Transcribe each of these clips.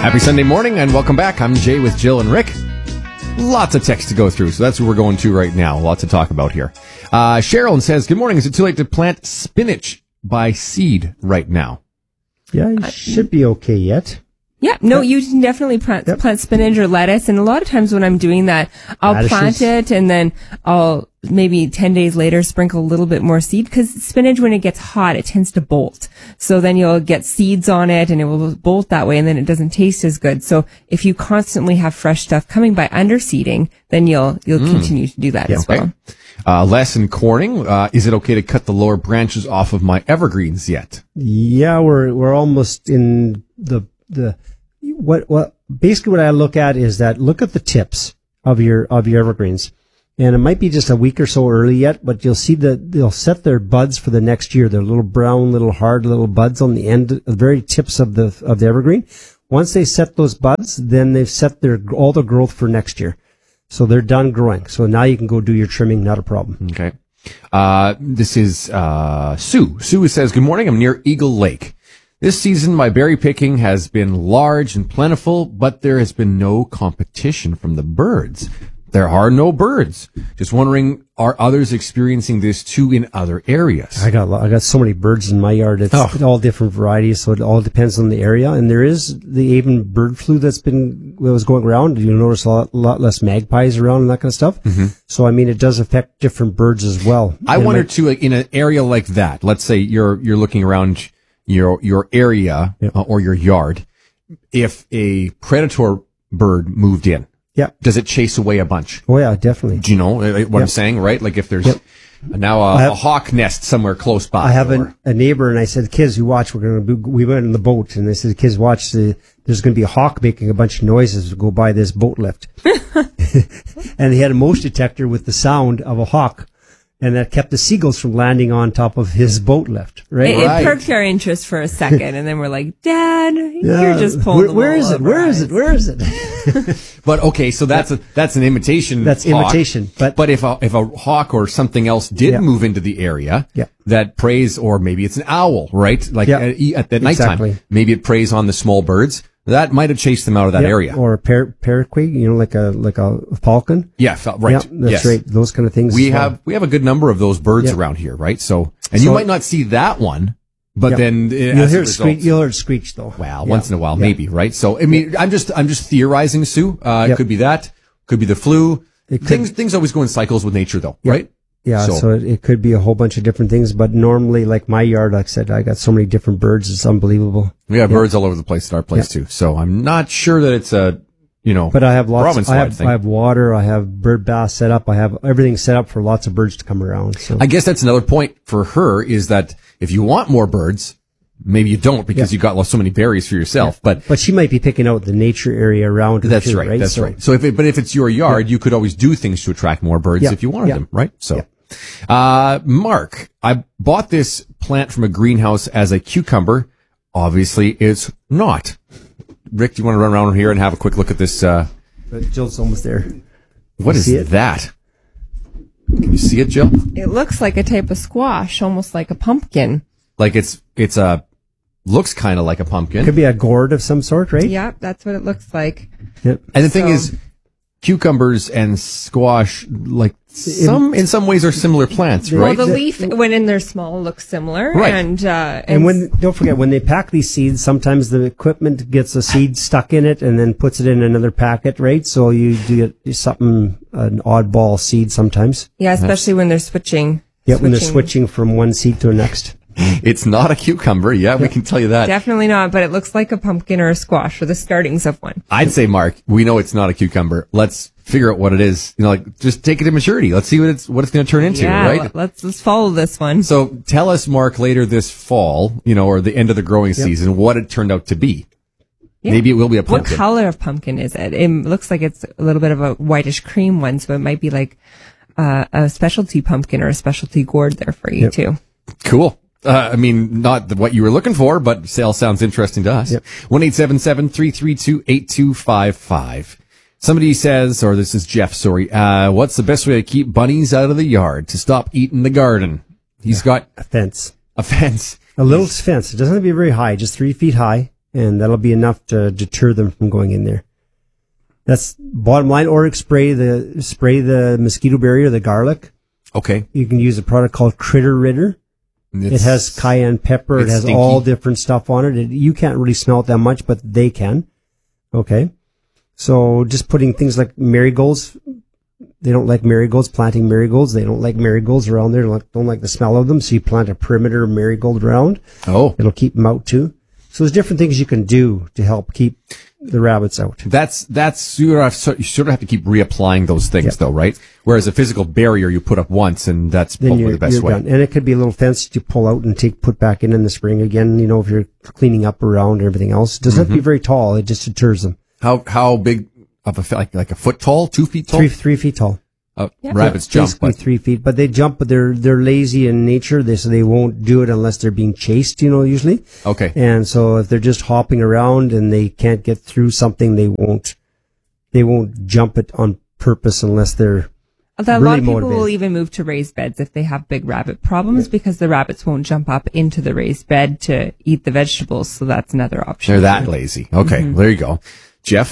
Happy Sunday morning and welcome back. I'm Jay with Jill and Rick. Lots of text to go through, so that's what we're going to right now. Lots to talk about here. Cheryl says, good morning. Is it too late to plant spinach by seed right now? Yeah, you should be okay yet. Yeah, no, you can definitely plant spinach or lettuce. And a lot of times when I'm doing that, I'll plant it and then I'll maybe 10 days later sprinkle a little bit more seed, because spinach, when it gets hot, it tends to bolt. So then you'll get seeds on it and it will bolt that way, and then it doesn't taste as good. So if you constantly have fresh stuff coming by underseeding, then you'll continue to do that as well. Les in Corning, is it okay to cut the lower branches off of my evergreens yet? Yeah, we're almost in basically what I look at is that look at the tips of your evergreens. And it might be just a week or so early yet, but you'll see that they'll set their buds for the next year. They're little brown, little hard, little buds on the end, the very tips of the evergreen. Once they set those buds, then they've set all the growth for next year. So they're done growing. So now you can go do your trimming, not a problem. Okay. This is Sue. Sue says, good morning. I'm near Eagle Lake. This season, my berry picking has been large and plentiful, but there has been no competition from the birds. There are no birds. Just wondering, are others experiencing this too in other areas? I got so many birds in my yard. It's all different varieties, so it all depends on the area. And there is the avian bird flu that was going around. You'll notice a lot less magpies around and that kind of stuff. Mm-hmm. So, I mean, it does affect different birds as well. I wonder too, in an area like that, let's say you're looking around your area or your yard, if a predator bird moved in. Yeah. Does it chase away a bunch? Oh, yeah, definitely. Do you know what I'm saying, right? Like if there's now a hawk nest somewhere close by. I have a neighbor, and I said, kids, you watch, we went in the boat, and I said, kids, watch, there's going to be a hawk making a bunch of noises to go by this boat lift. And he had a motion detector with the sound of a hawk. And that kept the seagulls from landing on top of his boat lift, right? It perked our interest for a second, and then we're like, Dad, you're just pulling Where is it? But okay, so that's an imitation. That's hawk. imitation. But if a hawk or something else did move into the area that preys, or maybe it's an owl, right? Like at nighttime, exactly. Maybe it preys on the small birds. That might have chased them out of that area. Or a paraquet, like a falcon. Yeah, right. Yeah, that's right. Those kind of things. We have a good number of those birds around here, right? So you might not see that one, but then you'll hear it screech though. Well, once in a while, maybe, right? So I mean, I'm just theorizing, Sue. It could be that, could be the flu. Things always go in cycles with nature, though, right? Yeah, so it could be a whole bunch of different things, but normally, like my yard, like I said, I got so many different birds, it's unbelievable. We have birds all over the place at our place too, so I'm not sure that it's but I have lots. I thing. have water. I have bird bath set up. I have everything set up for lots of birds to come around. So I guess that's another point for her, is that if you want more birds, maybe you don't, because you got so many berries for yourself. But she might be picking out the nature area around her. That's right. That's right. So if it's your yard, you could always do things to attract more birds if you wanted them, right? So. Mark, I bought this plant from a greenhouse as a cucumber. Obviously, it's not. Rick, do you want to run around here and have a quick look at this? Jill's almost there. What is that? Can you see it, Jill? It looks like a type of squash, almost like a pumpkin. Like looks kind of like a pumpkin. Could be a gourd of some sort, right? Yeah, that's what it looks like. Yep. And the thing is, cucumbers and squash, in some ways, are similar plants, right? Well, the leaf, when they're small, looks similar. Right. And don't forget, when they pack these seeds, sometimes the equipment gets a seed stuck in it and then puts it in another packet, right? So you do an oddball seed sometimes. Yeah, especially when they're switching. Yeah, when they're switching from one seed to the next. It's not a cucumber. Yeah, we can tell you that. Definitely not, but it looks like a pumpkin or a squash, or the startings of one. I'd say, Mark, we know it's not a cucumber. Let's figure out what it is. Just take it to maturity. Let's see what it's going to turn into, right? Let's follow this one. So tell us, Mark, later this fall, or the end of the growing season, what it turned out to be. Yeah. Maybe it will be a pumpkin. What color of pumpkin is it? It looks like it's a little bit of a whitish cream one, so it might be like a specialty pumpkin or a specialty gourd there for you too. Cool. Not what you were looking for, but sale sounds interesting to us. 1-877-332-8255. Somebody says, or this is Jeff, sorry, what's the best way to keep bunnies out of the yard, to stop eating the garden? He's got a fence. A fence. A little fence. It doesn't have to be very high, just 3 feet high. and that'll be enough to deter them from going in there. That's bottom line. Or spray the mosquito barrier, the garlic. Okay. You can use a product called Critter Ritter. It has cayenne pepper. It has stinky. All different stuff on it. You can't really smell it that much, but they can. Okay. So just putting things like marigolds. They don't like marigolds, planting marigolds. They don't like marigolds around there. Don't like the smell of them. So you plant a perimeter marigold around. Oh. It'll keep them out too. So there's different things you can do to help keep the rabbits out. That's you sort of have to keep reapplying those things though, right? Whereas a physical barrier you put up once and that's probably the best way. Done. And it could be a little fence you pull out and put back in the spring again, if you're cleaning up around and everything else. It doesn't have to be very tall. It just deters them. How big of like a foot tall, 2 feet tall? 3 feet tall. Rabbits jump. Basically 3 feet, but they jump, but they're lazy in nature. So they won't do it unless they're being chased, usually. Okay. And so if they're just hopping around and they can't get through something, they won't jump it on purpose unless they're a lot of people will even move to raised beds if they have big rabbit problems because the rabbits won't jump up into the raised bed to eat the vegetables. So that's another option. They're that lazy. Okay. There you go. Jeff,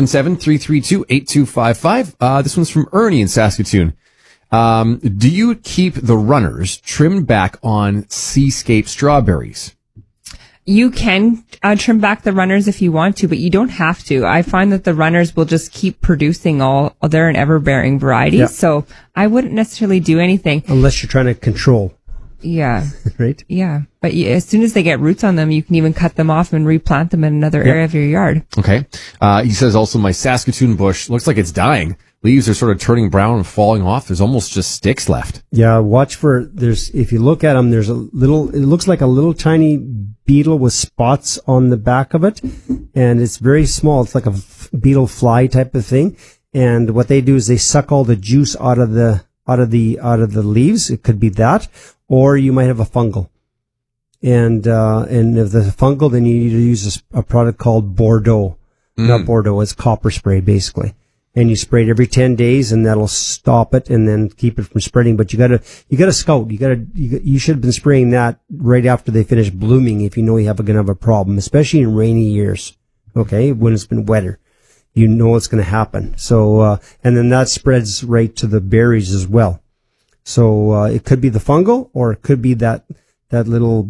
1-877-332-8255. This one's from Ernie in Saskatoon. Do you keep the runners trimmed back on Seascape strawberries? You can trim back the runners if you want to, but you don't have to. I find that the runners will just keep producing all their and ever-bearing varieties, so I wouldn't necessarily do anything. Unless you're trying to control. Yeah. Right? Yeah. But as soon as they get roots on them, you can even cut them off and replant them in another area of your yard. Okay. He says also, my Saskatoon bush looks like it's dying. Leaves are sort of turning brown and falling off. There's almost just sticks left. Yeah, watch for, if you look at them, it looks like a little tiny beetle with spots on the back of it. And it's very small. It's like a beetle fly type of thing. And what they do is they suck all the juice out of the leaves. It could be that, or you might have a fungal. And if the fungal, then you need to use a product called Bordeaux. Not Bordeaux, it's copper spray basically. And you spray it every 10 days and that'll stop it and then keep it from spreading. But you gotta scout. You should have been spraying that right after they finish blooming if you know you're gonna have a problem, especially in rainy years. Okay. When it's been wetter, you know it's gonna happen. So, and then that spreads right to the berries as well. So, it could be the fungal or it could be that little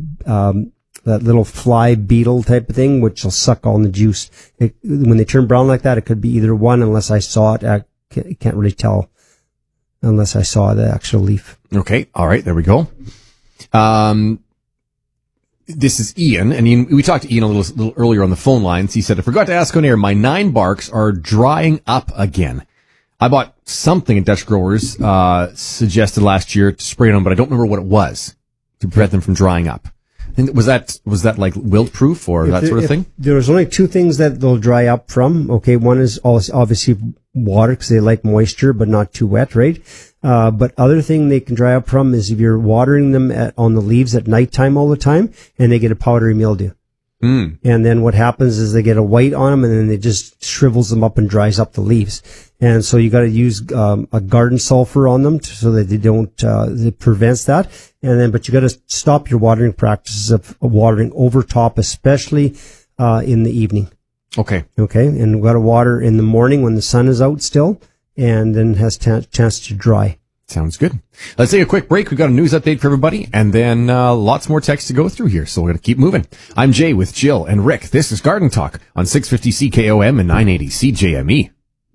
fly beetle type of thing, which will suck all the juice. When they turn brown like that, it could be either one, unless I saw it. I can't really tell unless I saw the actual leaf. Okay. All right. There we go. This is Ian, and we talked to Ian a little earlier on the phone lines. He said, I forgot to ask on air, my 9 barks are drying up again. I bought something at Dutch Growers, suggested last year to spray on them, but I don't remember what it was to prevent them from drying up. And was that like wilt proof or that sort of thing? There's only 2 things that they'll dry up from. Okay. One is obviously water because they like moisture, but not too wet, right? But other thing they can dry up from is if you're watering them on the leaves at nighttime all the time and they get a powdery mildew. And then what happens is they get a white on them and then it just shrivels them up and dries up the leaves. And so you got to use a garden sulfur on them so that they don't, it prevents that. But you got to stop your watering practices of watering over top, especially in the evening. Okay. Okay. And we got to water in the morning when the sun is out still and then has chance to dry. Sounds good. Let's take a quick break. We've got a news update for everybody and then lots more text to go through here. So we're going to keep moving. I'm Jay with Jill and Rick. This is Garden Talk on 650 CKOM and 980 CJME.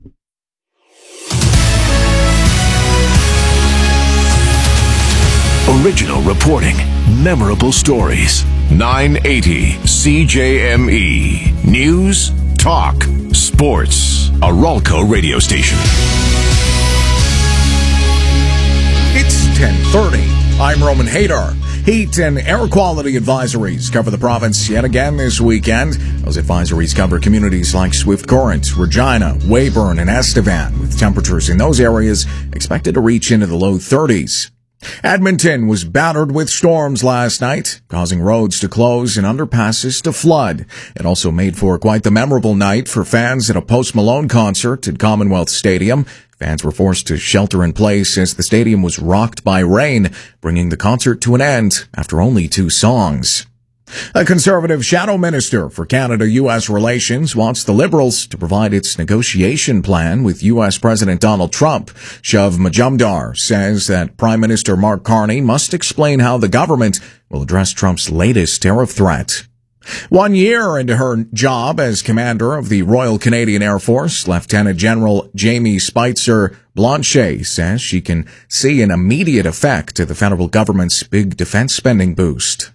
Original reporting, memorable stories. 980 CJME. News, talk, sports. A Ralco radio station. It's 10:30. I'm Roman Hadar. Heat and air quality advisories cover the province yet again this weekend. Those advisories cover communities like Swift Current, Regina, Weyburn, and Estevan, with temperatures in those areas expected to reach into the low 30s. Edmonton was battered with storms last night, causing roads to close and underpasses to flood. It also made for quite the memorable night for fans at a Post Malone concert at Commonwealth Stadium. Fans were forced to shelter in place as the stadium was rocked by rain, bringing the concert to an end after only 2 songs. A Conservative shadow minister for Canada-U.S. relations wants the Liberals to provide its negotiation plan with U.S. President Donald Trump. Shav Majumdar says that Prime Minister Mark Carney must explain how the government will address Trump's latest tariff threat. 1 year into her job as commander of the Royal Canadian Air Force, Lieutenant General Jamie Spitzer Blanchet says she can see an immediate effect to the federal government's big defense spending boost.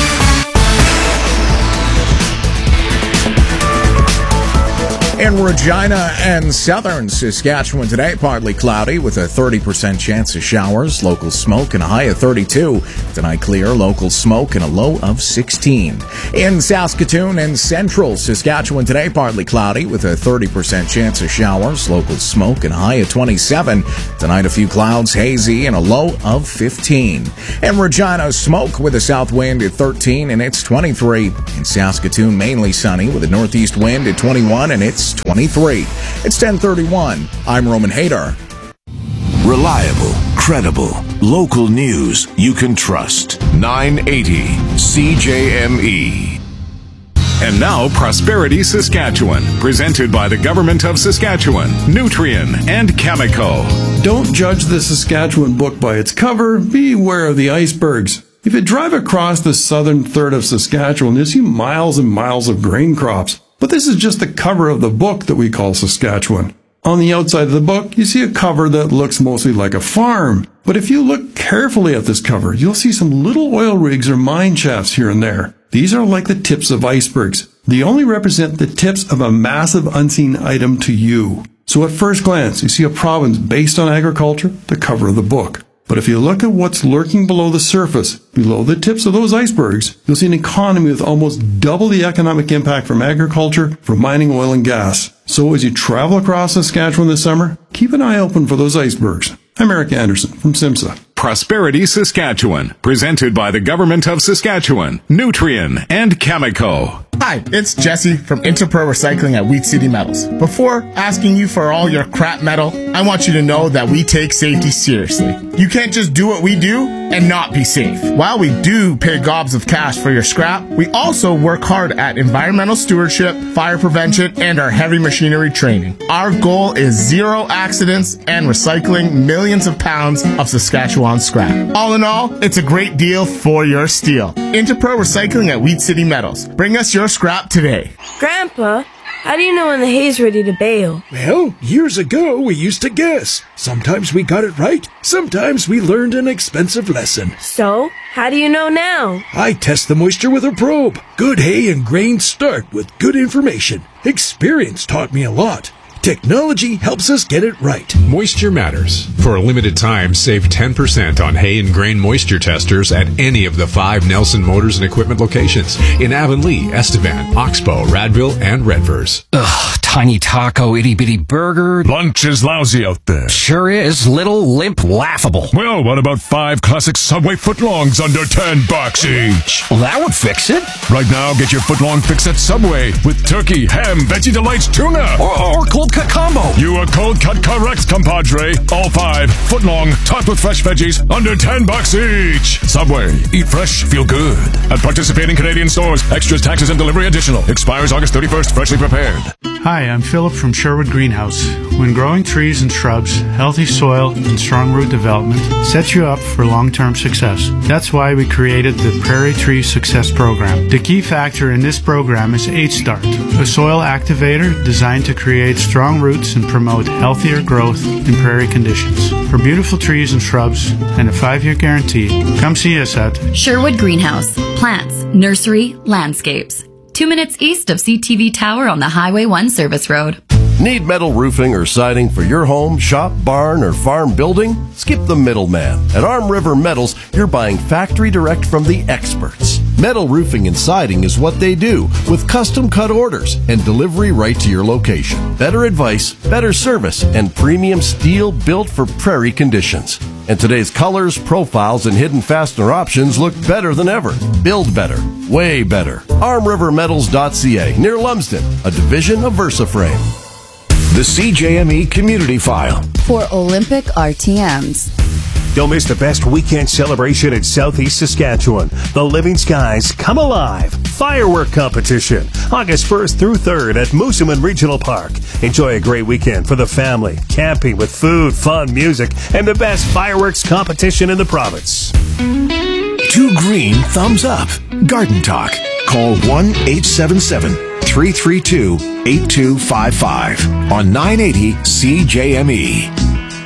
In Regina and southern Saskatchewan today, partly cloudy with a 30% chance of showers, local smoke and a high of 32. Tonight clear, local smoke and a low of 16. In Saskatoon and central Saskatchewan today, partly cloudy with a 30% chance of showers, local smoke and a high of 27. Tonight a few clouds, hazy and a low of 15. In Regina, smoke with a south wind at 13 and it's 23. In Saskatoon, mainly sunny with a northeast wind at 21 and it's 23. It's 10:31. I'm Roman Haydar. Reliable, credible, local news you can trust. 980 CJME. And now, Prosperity Saskatchewan, presented by the Government of Saskatchewan, Nutrien, and Cameco. Don't judge the Saskatchewan book by its cover. Beware of the icebergs. If you drive across the southern third of Saskatchewan, you'll see miles and miles of grain crops. But this is just the cover of the book that we call Saskatchewan. On the outside of the book, you see a cover that looks mostly like a farm. But if you look carefully at this cover, you'll see some little oil rigs or mine shafts here and there. These are like the tips of icebergs. They only represent the tips of a massive unseen item to you. So at first glance, you see a province based on agriculture, the cover of the book. But if you look at what's lurking below the surface, below the tips of those icebergs, you'll see an economy with almost double the economic impact from agriculture, from mining, oil, and gas. So as you travel across Saskatchewan this summer, keep an eye open for those icebergs. I'm Eric Anderson from SIMSA. Prosperity Saskatchewan, presented by the Government of Saskatchewan, Nutrien, and Cameco. Hi, it's Jesse from Interpro Recycling at Wheat City Metals. Before asking you for all your crap metal, I want you to know that we take safety seriously. You can't just do what we do and not be safe. While we do pay gobs of cash for your scrap, we also work hard at environmental stewardship, fire prevention, and our heavy machinery training. Our goal is zero accidents and recycling millions of pounds of Saskatchewan scrap. All in all, it's a great deal for your steel. Interpro Recycling at Wheat City Metals. Bring us your scrap today. Grandpa, how do you know when the hay's ready to bale? Well, years ago we used to guess. Sometimes we got it right, sometimes we learned an expensive lesson. So, how do you know now? I test the moisture with a probe. Good hay and grain start with good information. Experience taught me a lot. Technology helps us get it right. Moisture matters. For a limited time, save 10% on hay and grain moisture testers at any of the 5 Nelson Motors and Equipment locations in Avonlea, Estevan, Oxbow, Radville, and Redvers. Ugh, tiny taco, itty-bitty burger. Lunch is lousy out there. Sure is. Little, limp, laughable. Well, what about 5 classic Subway footlongs under $10 each? Well, that would fix it. Right now, get your footlong fix at Subway with turkey, ham, Veggie Delights tuna. Or cold cut combo. You are cold cut correct, compadre. All 5 footlong, topped with fresh veggies, under $10 each. Subway. Eat fresh, feel good. At participating Canadian stores. Extras, taxes, and delivery additional. Expires August 31st. Freshly prepared. Hi, I'm Philip from Sherwood Greenhouse. When growing trees and shrubs, healthy soil and strong root development sets you up for long-term success. That's why we created the Prairie Tree Success Program. The key factor in this program is H-Start, a soil activator designed to create strong roots and promote healthier growth in prairie conditions. For beautiful trees and shrubs and a 5-year guarantee, come see us at Sherwood Greenhouse. Plants, nursery, landscapes. 2 minutes east of CTV Tower on the Highway 1 service road. Need metal roofing or siding for your home, shop, barn, or farm building? Skip the middleman. At Arm River Metals, you're buying factory direct from the experts. Metal roofing and siding is what they do, with custom cut orders and delivery right to your location. Better advice, better service, and premium steel built for prairie conditions. And today's colors, profiles, and hidden fastener options look better than ever. Build better. Way better. ArmRiverMetals.ca, near Lumsden, a division of VersaFrame. The CJME Community File. For Olympic RTMs. Don't miss the best weekend celebration in Southeast Saskatchewan. The Living Skies Come Alive Firework Competition, August 1st through 3rd at Moosomin Regional Park. Enjoy a great weekend for the family, camping with food, fun, music, and the best fireworks competition in the province. 2 green thumbs up. Garden Talk. Call 1-877-332-8255 on 980 CJME.